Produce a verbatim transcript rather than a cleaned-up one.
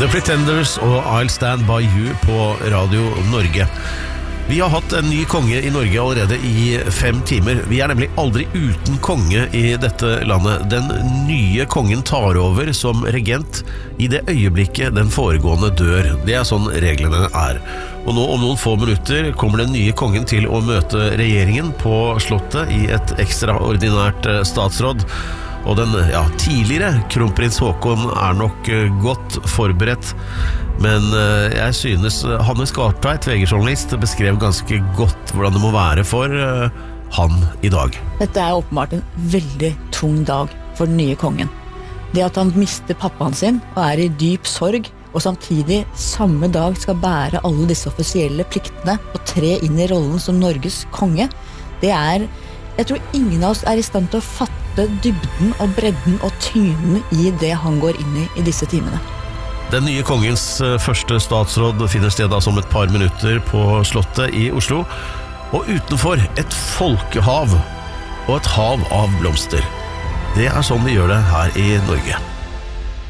The Pretenders og I'll Stand By You på Radio Norge. Vi har hatt en ny konge i Norge allerede i fem timer. Vi er nemlig aldri uten konge i dette landet. Den nye kongen tar over som regent i det øyeblikket den foregående dør. Det er sånn reglene er. Og nå om noen få minutter kommer den nye kongen til å møte regjeringen på slottet i et ekstraordinært statsråd. Og den ja, tidligere kronprins Haakon er nok godt forberedt, men jeg synes Hanne Skartveit, V G-journalist, beskrev ganske godt hvordan det må være for han i dag. Dette er åpenbart en veldig tung dag for den nye kongen. Det at han mister pappaen sin og er i dyp sorg, og samtidig samme dag skal bære alle disse offisielle pliktene og tre inn i rollen som Norges konge, det er, jeg tror ingen av oss er i stand til å fatte dybden og bredden og tyngden i det han går inn i i disse timene. Den nye kongens første statsråd finner sted om et par minutter på slottet i Oslo, og utenfor et folkehav og et hav av blomster. Det er sånn vi gjør det her i Norge.